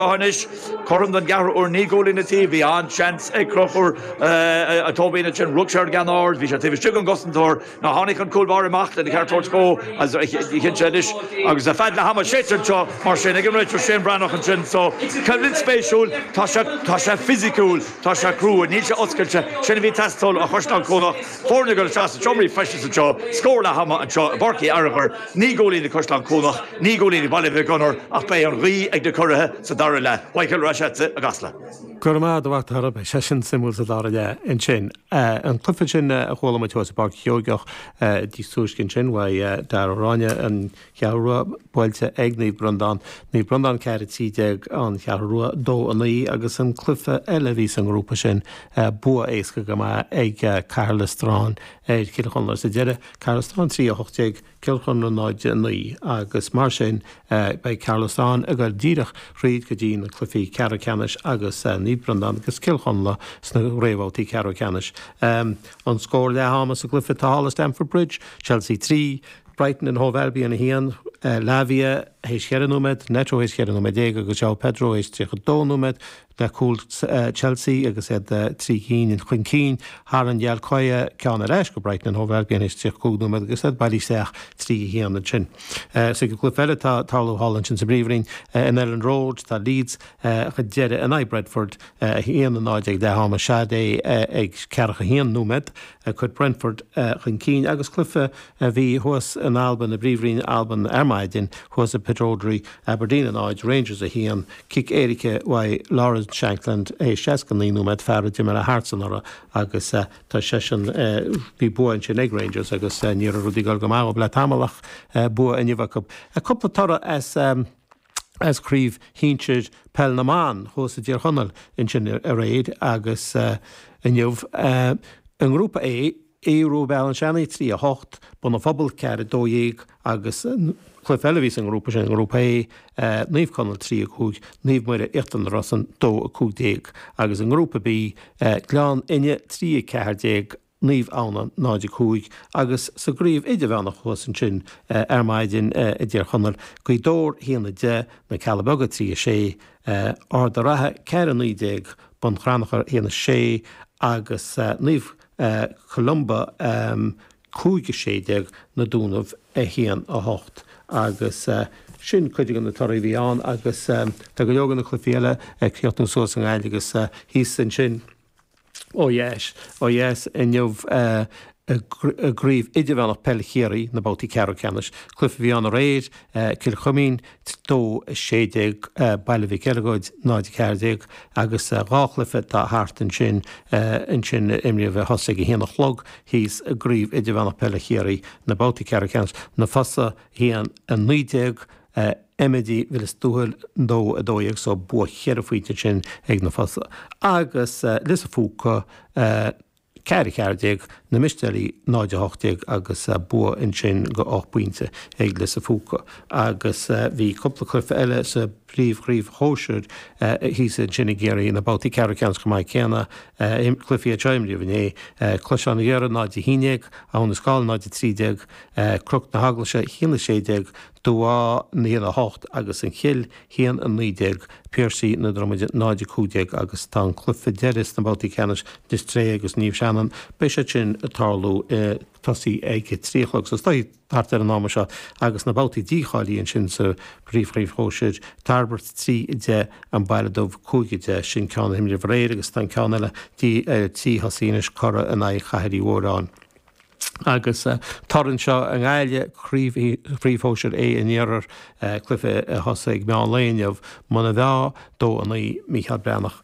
Anish, Corum than Gar or Nigol in the TV, on chance a crocker, a Toby and Chin Ruxer Ganor, Vishativ Chicken Gossentor, now Honig and Coolbar Macht and the Cartorch go, as you can chedish, I was a fat Lahama Shetcher, Marshin, again, Richard Shane Brannoch and Chin, so Kevin Spatial, Tasha Physical, Tasha Crew, and Nisha Oscar, Chenevi Tastol, a Hoshna Kona, Fornigal Chas, Chomri Fashes and Chaw, Score Lahama and Chaw, Barky Araber, Nigol in the Koshlan Kona, Nigol in the Bolivar Gunner, Akbay and Ri, Egdekura, so Michael Rashatze, Agasla. Gurma, the Wacht Harab, Session Symbols of Dara in Chin. And Clifford a whole of was about Yoga, the Sushkin Chin, why Dararanya and Yarua, Boilta, Egni Brundan, Ni Brundan Carrot Seedeg on Yarua, Do and Lee, Agasan Cliffa, Elevis and Rupashin, Bua Eskagama, Egg, Carlestron, Kilhonler, Sejera, Carlestron, 3 Hochtig, Kilhonler Nodge and Lee, Agus Marshin, by Carlestron, Agar Dirach, Reed Gadin, Cliffy, Caracanish, Agus, Nibrandan, agus Kilhonla, Sna Revoti, Caracanish. On score, Hamas, Clifford, Hall, Stamford Bridge, Chelsea 3, Brighton and Hove Albion, Hian, Lavia, Heisheranumet, Netro Heisheranumet, Gajal Pedro, Heisheranumet, the cool Chelsea, agus said 3 Keen and Queen Keen, Haran Yalkoya, Kana Rashko, Brighton and Hove Albion, Heisheranumet, agus said Ballysech, 3 Hian and Chin. So you could Cliffella, Tarlo Holland, and Sabrivering, and Ellen Road, that Leeds, Jeddah and I Bradford, Hian and Nodge, the Hama Shade, Carach Hian Numet, could Brentford, Keen, agus Cliffa, V. Horse and Alban, the Brivering, Alban, Armaidin, was a Pedrodri, Aberdeen and Nodge, Rangers a Hian, Kick Erika, why Lawrence Shankland, Sheskan Numet, Farad, Jimera Hartson, agus Tashan, be Boa and Chineg Rangers, agus near Rudigal Gamao, Blatamalach, Boa and Yavakup. A couple of Torah as Creve, Hinchid, Pelnaman, hosted your Hunnel in Chin Raid, agus and you've in Group A, Euro Balanchani, 3 Hocht, Bonafobble Carrot, Doyeg, agus Cliff Elvis in Group A, Neve Connell 3 Coog, Neve Mure Erton Rossen, Do a Coog Dig, agus in Group B, Glan Inye 3 Cardeg, Neve Auna, Nodge Coog, agus Sagrive Idavana Hosen Chin, Armaidin, Edir Hunnel, Guidor, Hiana De, na Calaboga 3 Shea, or the Raha Caranui Dig, Bon Cranacher, Hiana Shea, agus Neve Columba, Coog Shedeg, na Dunov, Hian a Hocht. Agus sin chuidig an na toirí bhí an agus tá go leogan na chlufiile cíochtn sós an gáil agus hís an sin ó yes in jobh a gríomh idirhheannach pellichéirí na bótaí Caracanish. Clufa bhí an a réid, Kilchumín, dó séideag bailmhí Ceirgóid náid Cardéag agus ráchlifa tá hart an sin imrí bheith thosaigh i híana chlog, hís a gríomh idirhheannach pellichéirí na bótaí Caracanish. Na fosa hían a 9 Emedi vil stúil dó a dóíag so bua cheirfuite sin ag na fosa. Agus lis a fúca Caracardéag na misteí 9 agus bua in sin go 8 pointe ag lis a fúca. Agus bhí coppla clufa eile sa príomh hóisiid hí sa Ginnigéirí na bátaí Caracans go mai céanna clufií a teimrí bhné cluiseán na dhearad 9 an na scáil 9 crucht na haglaise híana séideag dúá na 8 agus an chill hían an 9 Piercy na dromide 9 agus tá clufa deris na bátaí Canis dis 3 agus níomh seanan be sé sin a tarlú tosí ag 3 so stáid hart an náma seo agus na bátaí díchailí an sin sa príomh hóisiid Tarbert 3 an bailedómh 2 sin ceanna himri bhréir agus tá ceanna tí hasínis chora an é chairí mhórán. Agus tarann seo an gáile príomhóisiir in dhearar clufa thosaigh meán léineh mana bhá dó an í Michael Brennach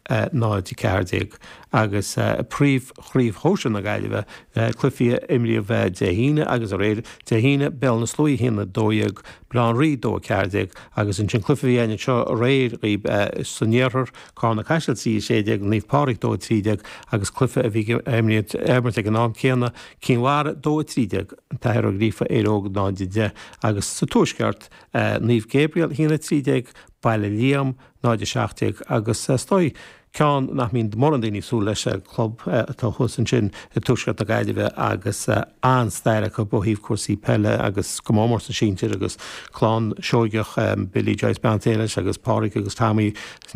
9 agus príomhóisiir na gáileh clufií imrí bheith de híine agus a réir de híine bell na slúí hína dóíag Blán rí dó Cardéag agus an sin clufií aine seo a réir rí sannéarar cána caiisiiltí séideag níomh páric dó 3 agus clufa a bhí imríad erbert ag an ná céanna cínhhara dó 3 tair a grífa éróg 9 agus sa túisceart níomh Gabriel hína 3 baile Liam 9 agus stoi cean nach mín mór an daoine sú leis club atá thusan sin tuisgat a gaiideh agus ansteire go buhíh cuasaí pelle agus gomór sa síntir agus chlán seoigeach Billy Joyce Bantéile agus Páric agus Tammy